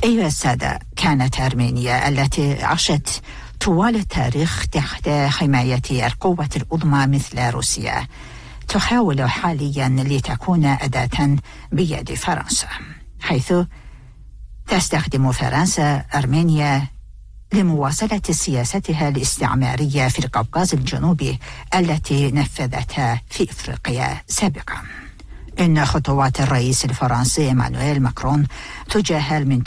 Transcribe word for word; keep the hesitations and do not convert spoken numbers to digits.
أيها السادة، كانت أرمينيا التي عاشت طوال التاريخ تحت حماية القوة العظمى مثل روسيا تحاول حاليا لتكون أداة بيد فرنسا، حيث تستخدم فرنسا أرمينيا لمواصلة سياستها الاستعمارية في القوقاز الجنوبي التي نفذتها في إفريقيا سابقا. إن خطوات الرئيس الفرنسي إيمانويل ماكرون تجاه المنطقة